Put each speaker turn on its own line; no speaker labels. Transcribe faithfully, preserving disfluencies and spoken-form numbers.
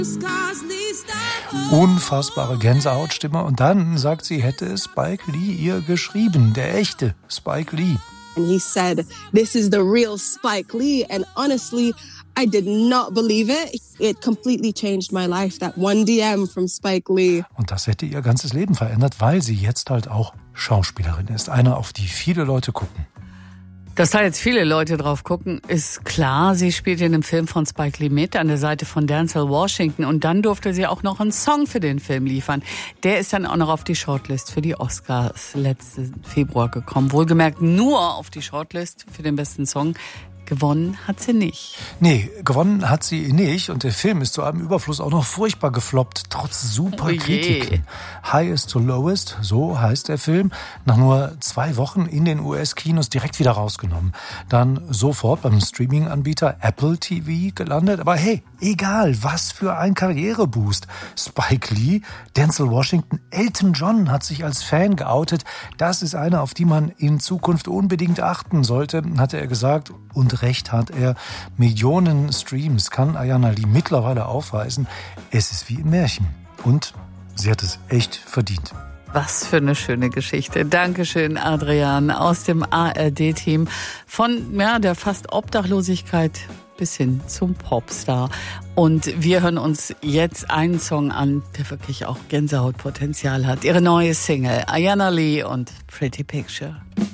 Unfassbare Gänsehautstimme. Und dann sagt sie, hätte Spike Lee ihr geschrieben. Der echte Spike Lee.
And he said, this is the real Spike Lee. And honestly, I did not believe it. It completely changed my life, that one D M from Spike Lee.
Und das hätte ihr ganzes Leben verändert, weil sie jetzt halt auch Schauspielerin ist. Eine, auf die viele Leute gucken.
Dass da jetzt viele Leute drauf gucken, ist klar. Sie spielt in einem Film von Spike Lee mit, an der Seite von Denzel Washington. Und dann durfte sie auch noch einen Song für den Film liefern. Der ist dann auch noch auf die Shortlist für die Oscars letzten Februar gekommen. Wohlgemerkt nur auf die Shortlist für den besten Song. Gewonnen hat sie nicht.
Nee, gewonnen hat sie nicht. Und der Film ist zu einem Überfluss auch noch furchtbar gefloppt, trotz super
Oh
Kritiken. Highest to Lowest, so heißt der Film, nach nur zwei Wochen in den U S-Kinos direkt wieder rausgenommen. Dann sofort beim Streaming-Anbieter Apple T V gelandet. Aber hey, egal, was für ein Karriereboost. Spike Lee, Denzel Washington, Elton John hat sich als Fan geoutet. Das ist eine, auf die man in Zukunft unbedingt achten sollte, hatte er gesagt. Und recht hat er. Millionen Streams kann Ayanna Lee mittlerweile aufweisen. Es ist wie im Märchen. Und sie hat es echt verdient.
Was für eine schöne Geschichte. Dankeschön, Adrian, aus dem A R D-Team. Von ja, der fast Obdachlosigkeit bis hin zum Popstar. Und wir hören uns jetzt einen Song an, der wirklich auch Gänsehautpotenzial hat. Ihre neue Single, Ayanna Lee und Pretty Picture.